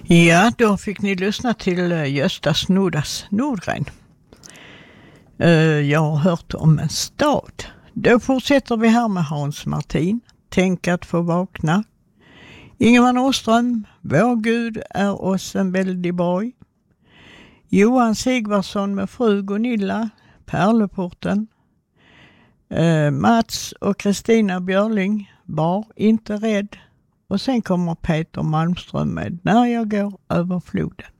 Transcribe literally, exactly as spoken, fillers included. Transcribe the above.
Ja, då fick ni lyssna till Gösta Snoddas Nordgren. Uh, jag har hört om en stad. Då fortsätter vi här med Hans Martin. Tänk att få vakna. Ingemar Åström, vår Gud är oss en väldig borg. Johan Sigvarsson med fru Gunilla, Pärleporten. Uh, Mats och Kristina Björling, var inte rädd. Och sen kommer Peter Malmström med När jag går över floden.